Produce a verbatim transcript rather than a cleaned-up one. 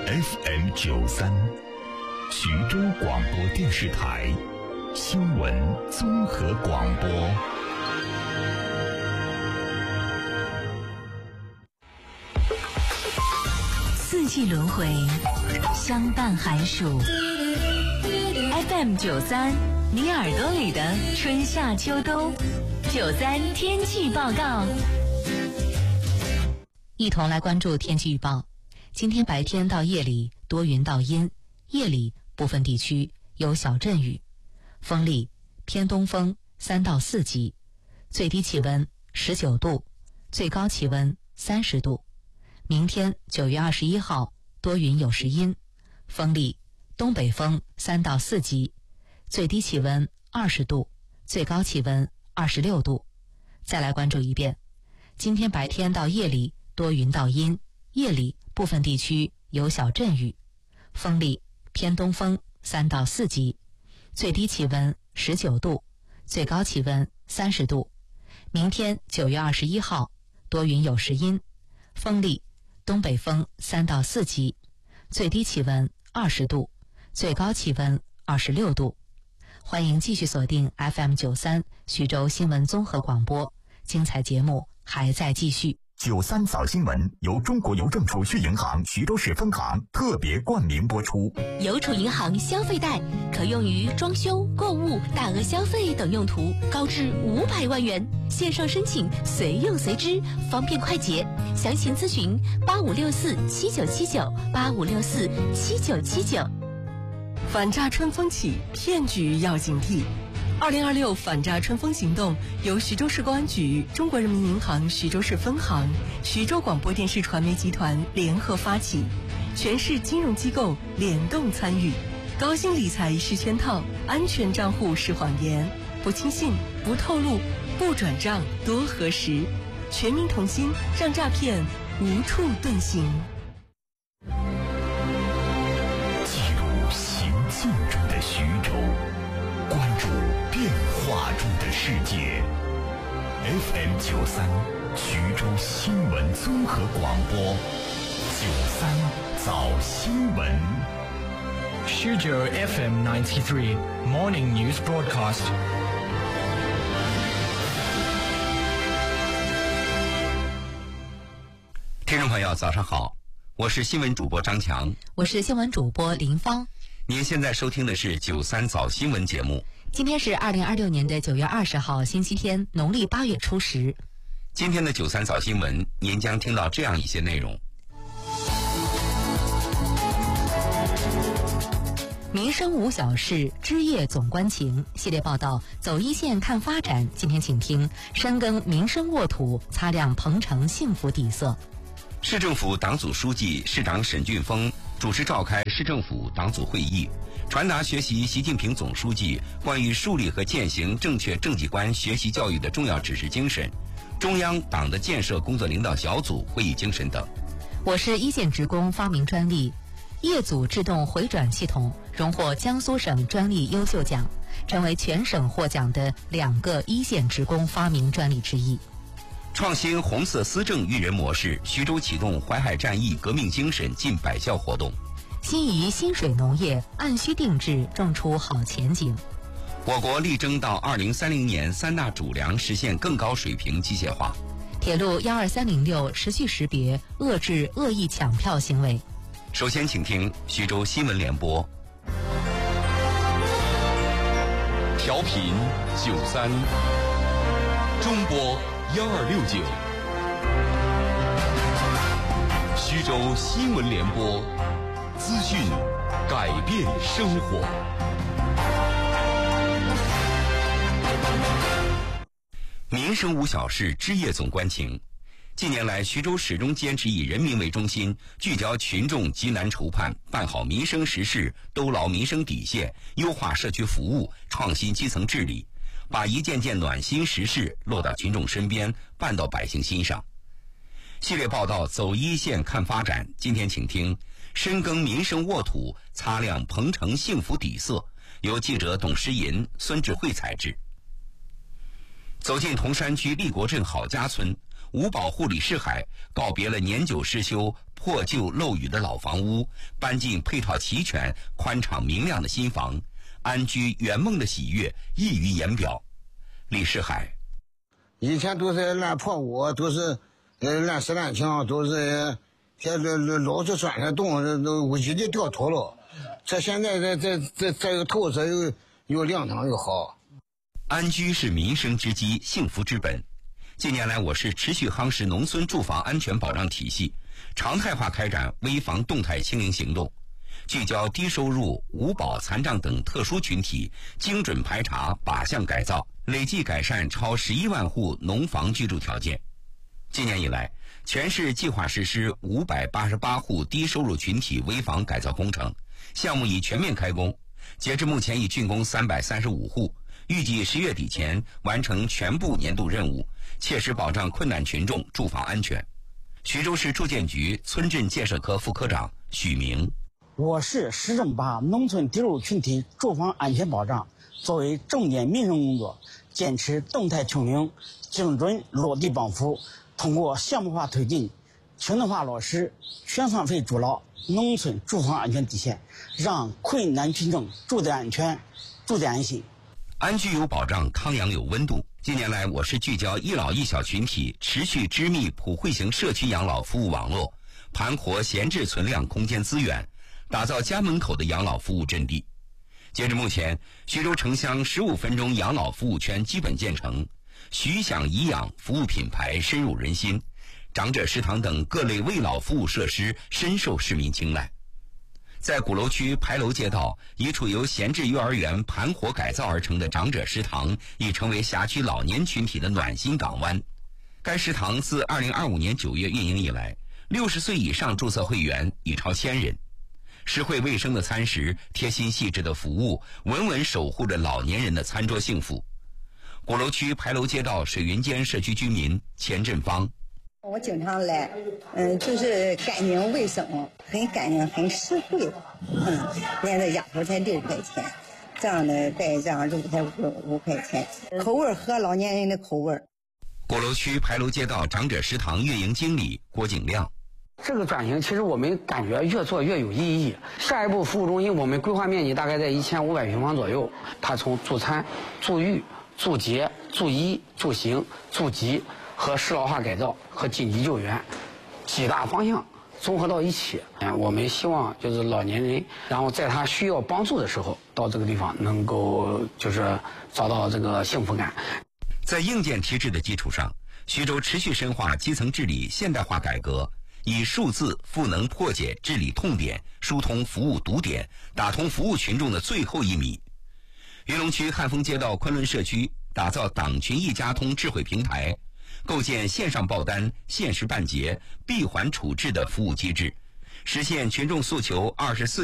F M 九三，徐州广播电视台新闻综合广播。 四季轮回，相伴寒暑。F M 九三，你耳朵里的春夏秋冬。九三天气报告，一同来关注天气预报。今天白天到夜里多云到阴，夜里部分地区有小阵雨，风力偏东风三到四级，最低气温十九度，最高气温三十度。明天九月二十一号多云有时阴，风力东北风三到四级，最低气温二十度，最高气温二十六度。再来关注一遍，今天白天到夜里多云到阴，夜里部分地区有小阵雨，风力偏东风三到四级，最低气温十九度，最高气温三十度。明天九月二十一号多云有时阴，风力东北风三到四级，最低气温二十度，最高气温二十六度。欢迎继续锁定 F M 九三徐州新闻综合广播，精彩节目还在继续。 九三早新闻由中国邮政储蓄银行徐州市分行特别冠名播出。 邮储银行消费贷可用于装修、购物、大额消费等用途，高至五百万元，线上申请随用随支，方便快捷。详情咨询八五六四七九七九八五六四七九七九。 反诈春风起，骗局要警惕。二零二六反诈春风行动由徐州市公安局、中国人民银行徐州市分行、徐州广播电视传媒集团联合发起，全市金融机构联动参与。高薪理财是圈套，安全账户是谎言，不轻信，不透露，不转账，多核实。全民同心，让诈骗无处遁形。 记录行进中的徐州，关注变化中的世界。F M 九三徐州新闻综合广播，九三早新闻。 徐州 F M ninety-three Morning News Broadcast。 听众朋友，早上好，我是新闻主播张强， 我是新闻主播林芳。 您现在收听的是九三早新闻节目。 今天是二零二六年的九月二十号，星期天，农历八月初十。 今天的九三早新闻，您将听到这样一些内容： 民生无小事，枝叶总关情系列报道，走一线看发展。今天请听：深耕民生沃土，擦亮鹏城幸福底色。 市政府党组书记、市长沈俊峰主持召开市政府党组会议，传达学习习近平总书记关于树立和践行正确政绩观学习教育的重要指示精神，中央党的建设工作领导小组会议精神等。 我是一线职工发明专利，业组制动回转系统荣获江苏省专利优秀奖，成为全省获奖的两个一线职工发明专利之一。 创新红色思政育人模式，徐州启动淮海战役革命精神进百校活动。 心仪新水农业，按需定制，种出好前景。 我国力争到二零三零年三大主粮实现更高水平机械化。 铁路幺二三零六持续识别遏制恶意抢票行为。 首先请听徐州新闻联播。 调频九三，中波幺二六九，徐州新闻联播，资讯改变生活。 民生无小事，枝叶总关情。近年来，徐州始终坚持以人民为中心，聚焦群众急难愁盼，办好民生实事，兜牢民生底线，优化社区服务，创新基层治理，把一件件暖心实事落到群众身边，办到百姓心上。系列报道走一线看发展，今天请听深耕民生沃土，擦亮鹏城幸福底色，由记者董诗银、孙志慧采制。走进铜山区立国镇郝家村，五保护理事海告别了年久失修、 破旧漏雨的老房屋，搬进配套齐全、宽敞明亮的新房，安居圆梦的喜悦溢于言表。李世海： 以前都是烂破屋，都是呃烂石烂墙，都是现在老是钻山洞，都一地掉土了。这现在这这这这个透色又又亮堂又好。 安居是民生之基，幸福之本。近年来，我市持续夯实农村住房安全保障体系，常态化开展危房动态清零行动，聚焦低收入、无保、残障等特殊群体，精准排查、靶向改造，累计改善超十一万户农房居住条件。今年以来，全市计划实施五百八十八户低收入群体危房改造工程，项目已全面开工，截至目前已竣工三百三十五户，预计十月底前完成全部年度任务，切实保障困难群众住房安全。徐州市住建局村镇建设科副科长许明： 我市始终把农村低收入群体住房安全保障作为重点民生工作，坚持动态清零，精准落地帮扶，通过项目化推进、群众化落实全方位筑牢农村住房安全底线，让困难群众住得安全、住得安心。 安居有保障，康养有温度。近年来，我市聚焦一老一小群体，持续织密普惠型社区养老服务网络，盘活闲置存量空间资源，打造家门口的养老服务阵地。截至目前，徐州城乡十五分钟养老服务圈基本建成，徐享颐养服务品牌深入人心，长者食堂等各类慰老服务设施深受市民青睐。在鼓楼区牌楼街道，一处由闲置幼儿园盘活改造而成的长者食堂，已成为辖区老年群体的暖心港湾。该食堂自二零二五年九月运营以来，六十岁以上注册会员已超千人。实惠卫生的餐食，贴心细致的服务，稳稳守护着老年人的餐桌幸福。鼓楼区牌楼街道水云间社区居民钱振芳： 我经常来，嗯，就是干净卫生，很干净，很实惠。嗯，现在鸭头才六块钱，这样的盖这样肉才五五块钱，口味合老年人的口味。 鼓楼区牌楼街道长者食堂运营经理郭景亮： 这个转型其实我们感觉越做越有意义。下一步服务中心我们规划面积大概在一千五百平方左右，它从助餐、助育、助洁、助医、助行、助疾和适老化改造和紧急救援几大方向综合到一起，我们希望就是老年人，然后在他需要帮助的时候，到这个地方能够就是找到这个幸福感。 在硬件提质的基础上，徐州持续深化基层治理现代化改革，以数字赋能破解治理痛点，疏通服务堵点，打通服务群众的最后一米。云龙区汉丰街道昆仑社区打造党群一家通智慧平台，构建线上报单、限时办结、闭环处置的服务机制，实现群众诉求二十四